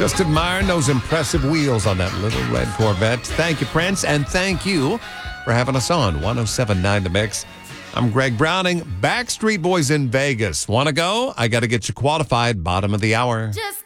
Just admiring those impressive wheels on that little red Corvette. Thank you, Prince, and thank you for having us on 107.9 The Mix. I'm Greg Browning. Backstreet Boys in Vegas. Want to go? I got to get you qualified. Bottom of the hour.